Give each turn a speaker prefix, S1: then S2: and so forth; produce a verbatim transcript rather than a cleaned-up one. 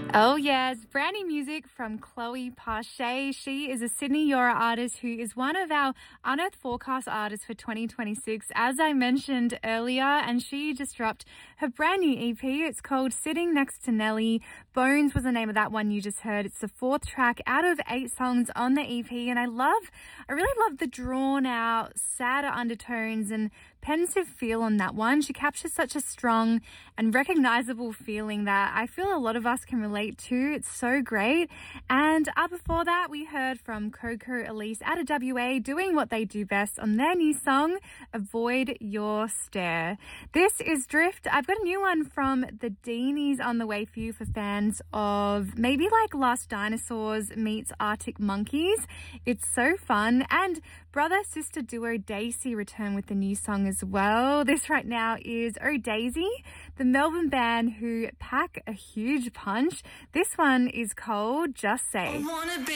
S1: Oh yes, brand new music from Chloe Pache. She is a Sydney Yora artist who is one of our Unearthed Forecast artists for twenty twenty-six, as I mentioned earlier, and she just dropped her brand new E P. It's called Sitting Next to Nelly. Bones was the name of that one you just heard. It's the fourth track out of eight songs on the E P, and I love, I really love the drawn out, sadder undertones and pensive feel on that one. She captures such a strong and recognizable feeling that I feel a lot of us can relate to. It's so great. And uh, before that, we heard from Coco Elise out of W A doing what they do best on their new song, Avoid Your Stare. This is Drift. I've got a new one from the Deanies on the way for you for fans of maybe like Last Dinosaurs meets Arctic Monkeys. It's so fun. And brother-sister duo Daisy return with the new song as well. This right now is Oh Daisy, the Melbourne band who pack a huge punch. This one is called Just Say.